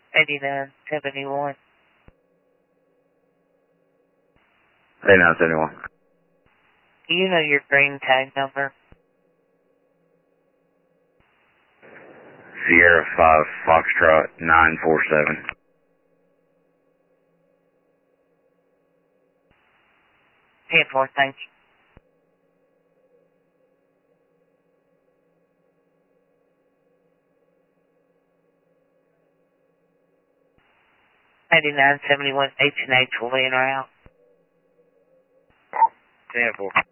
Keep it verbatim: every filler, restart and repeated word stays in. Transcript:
eighty-nine seventy-one. eighty-nine seventy-one. Do you know your green tag number? Sierra five Foxtrot nine four seven. ten four, thank you. eighty-nine seventy-one H and H will be in or out. ten four.